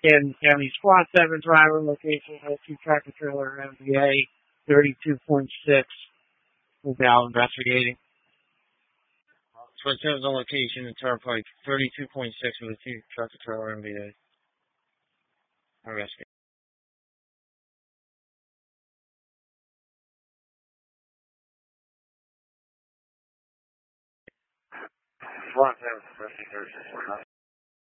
Camden County. Squad 7 driver location at 2 tractor trailer MVA 32.6. We're now investigating. So it says the location in Turnpike 32.6 with a 2 tractor trailer MVA. Investigating. Squad 7, 36.